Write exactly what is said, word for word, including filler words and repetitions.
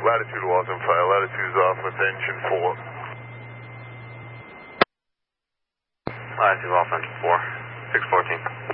latitude was on fire, latitude's off with engine four. Latitude off engine four, six fourteen.